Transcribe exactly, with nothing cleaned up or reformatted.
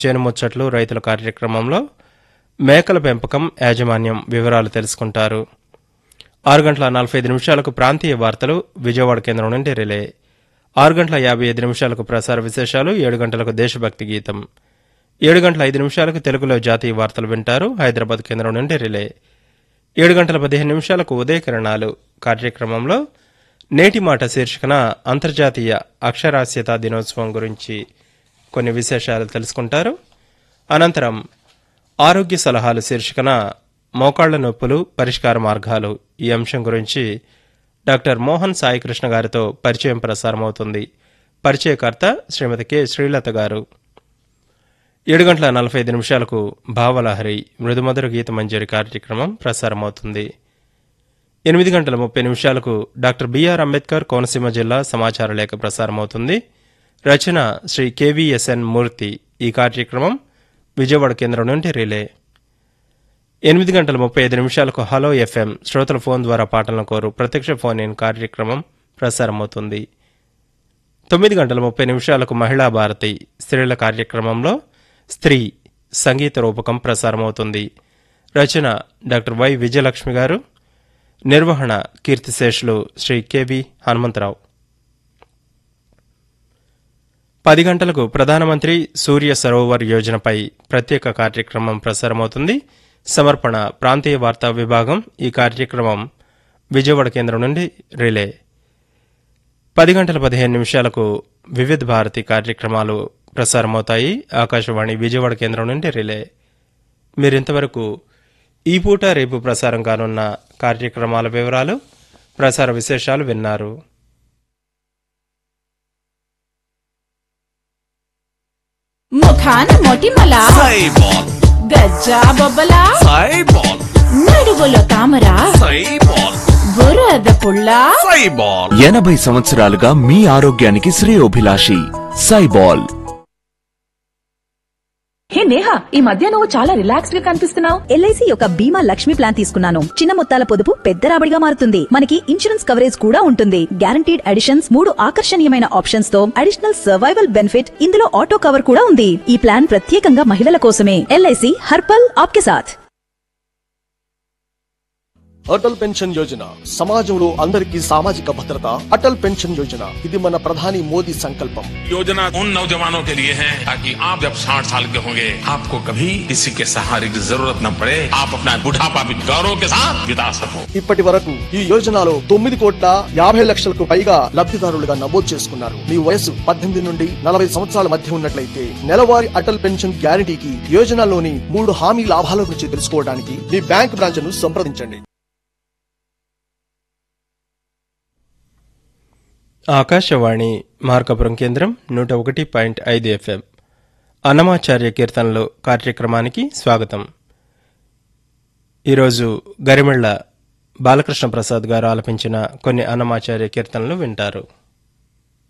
చేనుముచ్చట్లు రైతుల కార్యక్రమంలో మేకల పెంపకం యాజమాన్యం వివరాలు తెలుసుకుంటారు. ఆరు గంటల నలభై ఐదు నిమిషాలకు ప్రాంతీయ వార్తలు విజయవాడ కేంద్రం నుండి రిలే. ఆరు గంటల యాభై ఐదు నిమిషాలకు ప్రసార విశేషాలు, ఏడు గంటలకు దేశభక్తి గీతం, ఏడు గంటల ఐదు నిమిషాలకు తెలుగులో జాతీయ వార్తలు వింటారు హైదరాబాద్ కేంద్రం నుండి రిలే. ఏడు గంటల పదిహేను నిమిషాలకు ఉదయకిరణాలు కార్యక్రమంలో నేటి మాట శీర్షికన అంతర్జాతీయ అక్షరాస్యతా దినోత్సవం గురించి కొన్ని విశేషాలు తెలుసుకుంటారు. అనంతరం ఆరోగ్య సలహాలు శీర్షికన మోకాళ్ల నొప్పులు పరిష్కార మార్గాలు ఈ అంశం గురించి డాక్టర్ మోహన్ సాయికృష్ణ గారితో పరిచయం ప్రసారమవుతుంది. పరిచయకర్త శ్రీమతి కె శ్రీలత గారు. ఏడు గంటల నలభై ఐదు నిమిషాలకు భావలహరి మృదుమధుర గీత మంజరి కార్యక్రమం ప్రసారమవుతుంది. ఎనిమిది గంటల ముప్పై నిమిషాలకు డాక్టర్ బిఆర్ అంబేద్కర్ కోనసీమ జిల్లా సమాచార లేఖ ప్రసారమవుతుంది. రచన శ్రీ కెవిఎస్ఎన్ మూర్తి. ఈ కార్యక్రమం విజయవాడ కేంద్రం నుండి రిలే. ఎనిమిది గంటల ముప్పై ఐదు నిమిషాలకు హలో ఎఫ్ఎం శ్రోతల ఫోన్ ద్వారా పాటలను కోరు ప్రత్యక్ష ఫోన్ ఇన్ కార్యక్రమం ప్రసారమవుతుంది. తొమ్మిది గంటల ముప్పై నిమిషాలకు మహిళా భారతి స్త్రీల కార్యక్రమంలో స్త్రీ సంగీత రూపకం ప్రసారమవుతుంది. రచన డాక్టర్ వై విజయలక్ష్మి గారు. నిర్వహణ కీర్తిశేషులు శ్రీ కెవి హనుమంతరావు. పది గంటలకు ప్రధానమంత్రి సూర్య సరోవర్ యోజనపై ప్రత్యేక కార్యక్రమం ప్రసారమవుతుంది. సమర్పణ ప్రాంతీయ వార్తా విభాగం. ఈ కార్యక్రమం విజయవాడ కేంద్రం నుండి రిలే. పది గంటల పదిహేను నిమిషాలకు వివిధ భారతి కార్యక్రమాలు ప్రసారమవుతాయి. ఆకాశవాణి విజయవాడ కేంద్రం నుండి రిలే. మీరింతవరకు ఈ పూట రేపు ప్రసారం కానున్న కార్యక్రమాల వివరాలు, ప్రసార విశేషాలు విన్నారు. ముఖాన మొటిమల సైబాల్, గజ్జా బొబ్బల సైబాల్, నడువులో తామర సైబాల్, బురద పుల్ల సైబాల్. ఎనభై సంవత్సరాలుగా మీ ఆరోగ్యానికి శ్రేయోభిలాషి సైబాల్. హే నేహా, ఈ మధ్య నువ్వు చాలా రిలాక్స్డ్ గా కనిపిస్తున్నావు. ఎల్ఐసి యొక్క బీమా లక్ష్మి ప్లాన్ తీసుకున్నాను. చిన్న మొత్తాల పొదుపు పెద్ద రాబడిగా మారుతుంది. మనకి ఇన్సూరెన్స్ కవరేజ్ కూడా ఉంటుంది. గ్యారంటీడ్ అడిషన్స్, మూడు ఆకర్షణీయమైన ఆప్షన్స్ తో అడిషనల్ సర్వైవల్ బెనిఫిట్, ఇందులో ఆటో కవర్ కూడా ఉంది. ఈ ప్లాన్ ప్రత్యేకంగా మహిళల కోసమే. ఎల్ఐసి హర్పల్ ఆప్కే సాథ్. అటల్ పెన్షన్ యోజన సమాజంలో అందరికీ సామాజిక భద్రత. అటల్ పెన్షన్ యోజన ఇది మన ప్రధాని మోదీ సంకల్పం. योजना उन नौजवानों के लिए है ताकि आप जब साठ साल के होंगे आपको कभी किसी के सहारे की जरूरत न पड़े, आप अपना बुढ़ापा भी गौरव के साथ बिता सको. ఇప్పటి వరకు ఈ యోజనలో తొమ్మిది కోట్ల యాభై లక్షలకు పైగా లబ్ధిదారులుగా నమోదు చేసుకున్నారు. మీ వయసు పద్దెనిమిది నుండి నలభై సంవత్సరాల మధ్య ఉన్నట్లయితే నెలవారీ అటల్ పెన్షన్ గ్యారంటీకి యోజనలోని మూడు హామీ లాభాల గురించి తెలుసుకోవడానికి మీ బ్యాంక్ బ్రాంచ్ ను సంప్రదించండి. ఆకాశవాణి మార్కాపురం కేంద్రం నూట ఒకటి పాయింట్ ఐదు ఎఫ్ఎం. అన్నమాచార్య కీర్తనలు కార్యక్రమానికి స్వాగతం. ఈరోజు గరిమెళ్ల బాలకృష్ణ ప్రసాద్ గారు ఆలపించిన కొన్ని అన్నమాచార్య కీర్తనలు వింటారు.